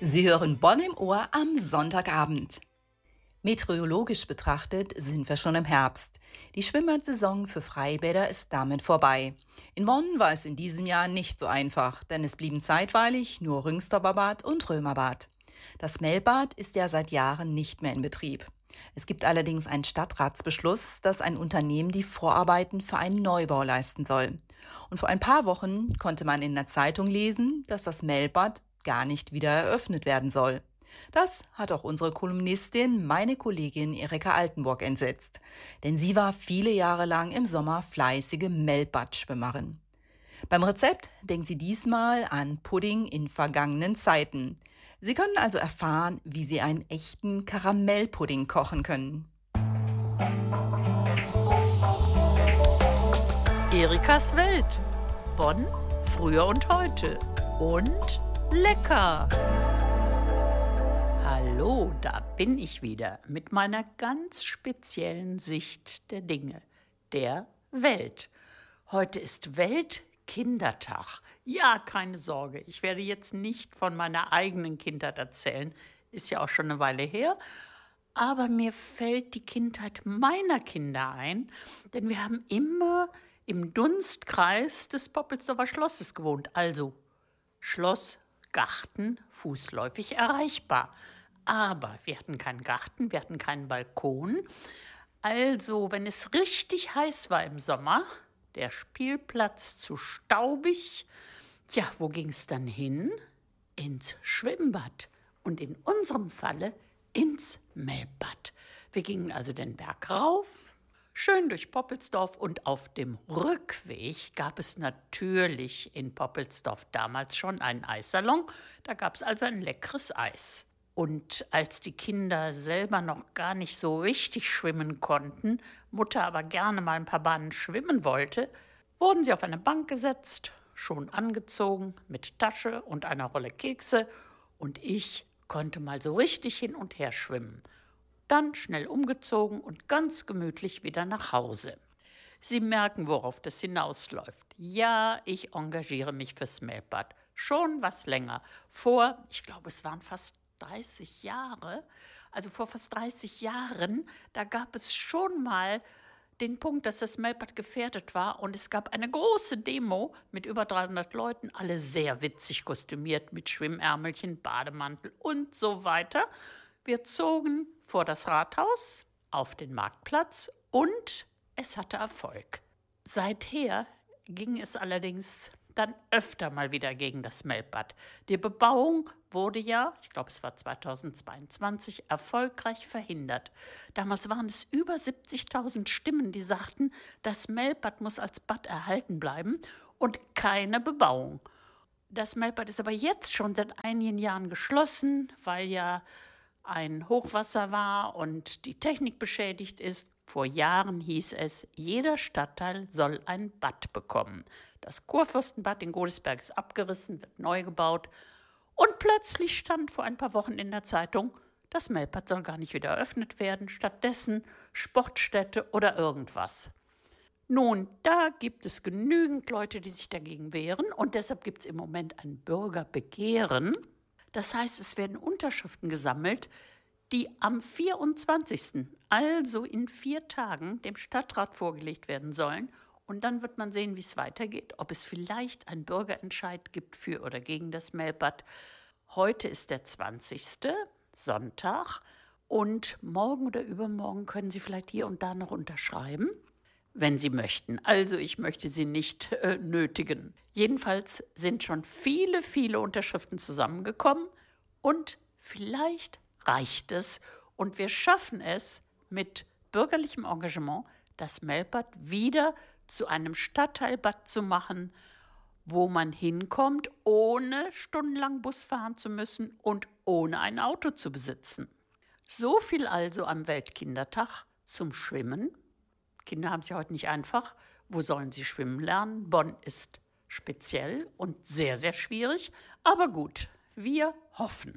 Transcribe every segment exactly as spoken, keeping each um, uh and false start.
Sie hören Bonn im Ohr am Sonntagabend. Meteorologisch betrachtet sind wir schon im Herbst. Die Schwimmbadsaison für Freibäder ist damit vorbei. In Bonn war es in diesem Jahr nicht so einfach, denn es blieben zeitweilig nur Rüngstorfer und Römerbad. Das Melbad ist ja seit Jahren nicht mehr in Betrieb. Es gibt allerdings einen Stadtratsbeschluss, dass ein Unternehmen die Vorarbeiten für einen Neubau leisten soll. Und vor ein paar Wochen konnte man in der Zeitung lesen, dass das Melbad gar nicht wieder eröffnet werden soll. Das hat auch unsere Kolumnistin, meine Kollegin Erika Altenburg entsetzt. Denn sie war viele Jahre lang im Sommer fleißige Melbad-Schwimmerin. Beim Rezept denkt sie diesmal an Pudding in vergangenen Zeiten. Sie können also erfahren, wie Sie einen echten Karamellpudding kochen können. Erikas Welt. Bonn, früher und heute. Und lecker. Hallo, da bin ich wieder mit meiner ganz speziellen Sicht der Dinge, der Welt. Heute ist Weltkindertag. Ja, keine Sorge, ich werde jetzt nicht von meiner eigenen Kindheit erzählen, ist ja auch schon eine Weile her. Aber mir fällt die Kindheit meiner Kinder ein, denn wir haben immer im Dunstkreis des Poppelsdorfer Schlosses gewohnt, also Schloss, Garten, fußläufig erreichbar. Aber wir hatten keinen Garten, wir hatten keinen Balkon. Also, wenn es richtig heiß war im Sommer, der Spielplatz zu staubig, ja, wo ging es dann hin? Ins Schwimmbad und in unserem Falle ins Melbad. Wir gingen also den Berg rauf, schön durch Poppelsdorf, und auf dem Rückweg gab es natürlich in Poppelsdorf damals schon einen Eissalon. Da gab es also ein leckeres Eis. Und als die Kinder selber noch gar nicht so richtig schwimmen konnten, Mutter aber gerne mal ein paar Bahnen schwimmen wollte, wurden sie auf eine Bank gesetzt, schon angezogen, mit Tasche und einer Rolle Kekse, und ich konnte mal so richtig hin und her schwimmen. Dann schnell umgezogen und ganz gemütlich wieder nach Hause. Sie merken, worauf das hinausläuft. Ja, ich engagiere mich fürs Melbad. Schon was länger. Vor, ich glaube, es waren fast dreißig Jahre, also vor fast dreißig Jahren, da gab es schon mal den Punkt, dass das Melbad gefährdet war, und es gab eine große Demo mit über dreihundert Leuten, alle sehr witzig kostümiert, mit Schwimmärmelchen, Bademantel und so weiter. Wir zogen vor das Rathaus, auf den Marktplatz, und es hatte Erfolg. Seither ging es allerdings dann öfter mal wieder gegen das Melbad. Die Bebauung wurde ja, ich glaube es war zweitausendzweiundzwanzig, erfolgreich verhindert. Damals waren es über siebzigtausend Stimmen, die sagten, das Melbad muss als Bad erhalten bleiben und keine Bebauung. Das Melbad ist aber jetzt schon seit einigen Jahren geschlossen, weil ja ein Hochwasser war und die Technik beschädigt ist. Vor Jahren hieß es, jeder Stadtteil soll ein Bad bekommen. Das Kurfürstenbad in Godesberg ist abgerissen, wird neu gebaut. Und plötzlich stand vor ein paar Wochen in der Zeitung, das Melbad soll gar nicht wieder eröffnet werden, stattdessen Sportstätte oder irgendwas. Nun, da gibt es genügend Leute, die sich dagegen wehren, und deshalb gibt es im Moment ein Bürgerbegehren. Das heißt, es werden Unterschriften gesammelt, die am vierundzwanzigsten, also in vier Tagen, dem Stadtrat vorgelegt werden sollen. Und dann wird man sehen, wie es weitergeht, ob es vielleicht einen Bürgerentscheid gibt für oder gegen das Melbad. Heute ist der zwanzigste, Sonntag, und morgen oder übermorgen können Sie vielleicht hier und da noch unterschreiben, wenn Sie möchten. Also ich möchte Sie nicht äh, nötigen. Jedenfalls sind schon viele, viele Unterschriften zusammengekommen, und vielleicht reicht es und wir schaffen es mit bürgerlichem Engagement, das Melbad wieder zu einem Stadtteilbad zu machen, wo man hinkommt, ohne stundenlang Bus fahren zu müssen und ohne ein Auto zu besitzen. So viel also am Weltkindertag zum Schwimmen. Kinder haben es ja heute nicht einfach. Wo sollen sie schwimmen lernen? Bonn ist speziell und sehr, sehr schwierig. Aber gut, wir hoffen.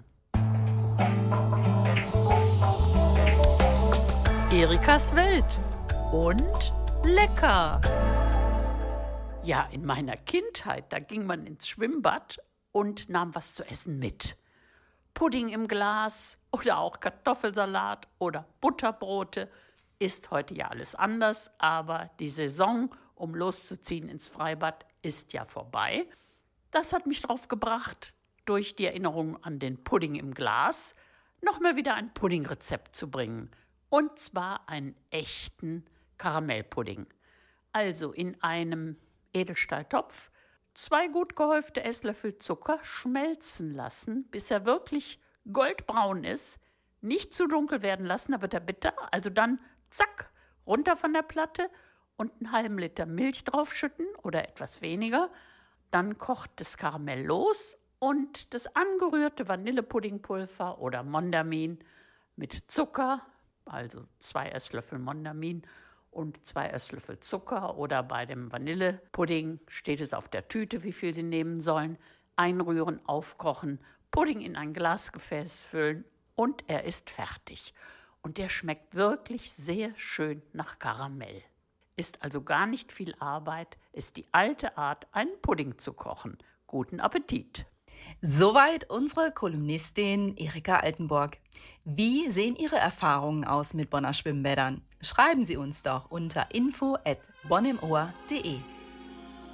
Erikas Welt. Und lecker. Ja, in meiner Kindheit, da ging man ins Schwimmbad und nahm was zu essen mit. Pudding im Glas oder auch Kartoffelsalat oder Butterbrote. Ist heute ja alles anders, aber die Saison, um loszuziehen ins Freibad, ist ja vorbei. Das hat mich drauf gebracht, durch die Erinnerung an den Pudding im Glas nochmal wieder ein Puddingrezept zu bringen. Und zwar einen echten Karamellpudding. Also in einem Edelstahltopf zwei gut gehäufte Esslöffel Zucker schmelzen lassen, bis er wirklich goldbraun ist. Nicht zu dunkel werden lassen, aber der bitter. Also dann zack, runter von der Platte und einen halben Liter Milch draufschütten oder etwas weniger. Dann kocht das Karamell los und das angerührte Vanillepuddingpulver oder Mondamin mit Zucker, also zwei Esslöffel Mondamin und zwei Esslöffel Zucker, oder bei dem Vanillepudding steht es auf der Tüte, wie viel Sie nehmen sollen. Einrühren, aufkochen, Pudding in ein Glasgefäß füllen und er ist fertig. Und der schmeckt wirklich sehr schön nach Karamell. Ist also gar nicht viel Arbeit, ist die alte Art, einen Pudding zu kochen. Guten Appetit! Soweit unsere Kolumnistin Erika Altenburg. Wie sehen Ihre Erfahrungen aus mit Bonner Schwimmbädern? Schreiben Sie uns doch unter info at bonnemohr punkt de.